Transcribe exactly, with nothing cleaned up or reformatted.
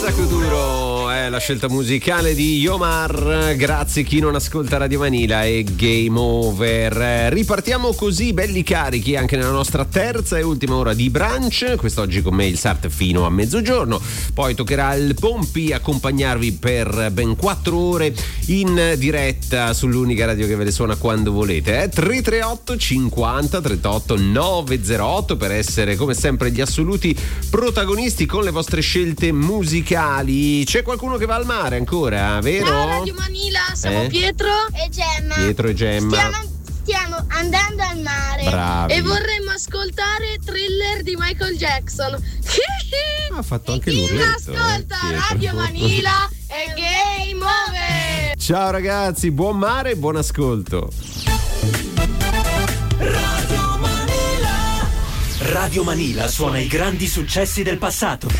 Pezza Kuduro è la scelta musicale di Yomar. Grazie chi non ascolta Radio Manila e Game Over. Ripartiamo così belli carichi anche nella nostra terza e ultima ora di brunch. Quest'oggi con me il Sart fino a mezzogiorno. Poi toccherà al Pompi accompagnarvi per ben quattro ore in diretta sull'unica radio che ve le suona quando volete. Eh? tre tre otto cinquanta trentotto novecentotto per essere come sempre gli assoluti protagonisti con le vostre scelte musicali. C'è qualcuno che va al mare ancora, vero? Ciao Radio Manila, siamo eh? Pietro e Gemma. Pietro e Gemma. Stiamo, stiamo andando al mare. Bravi. E vorremmo ascoltare Thriller di Michael Jackson. Ha fatto e anche chi l'urletto. ascolta eh, Radio Manila e Game Over. Ciao ragazzi, buon mare e buon ascolto. Radio Manila. Radio Manila suona i grandi successi del passato.